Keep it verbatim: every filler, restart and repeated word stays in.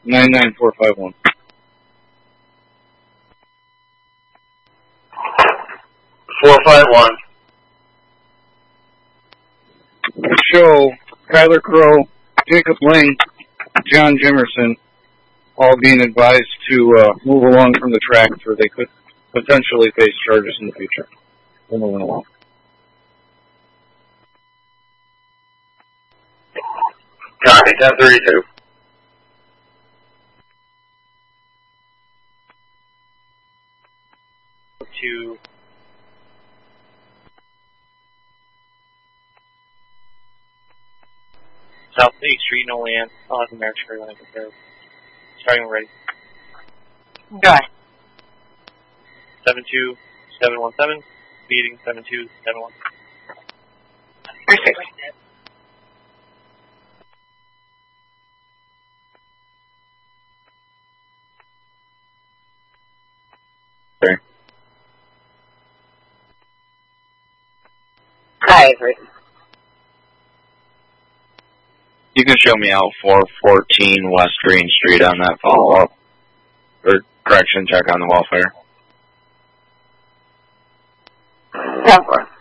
nine nine four five one. four five one. Show Kyler Crow, Jacob Lang, John Jimerson, all being advised to uh, move along from the tracks where they could potentially face charges in the future. We're moving along. Copy, ten thirty-two. To South eighth Street, Nolan. I'll have the marriage for when I get there. Starting when ready. Go. seven two seven one seven, meeting seven two seven one. Perfect. Okay. Hi, Everett. You can show me out four fourteen West Green Street on that follow-up. Or correction check on the welfare. ten four.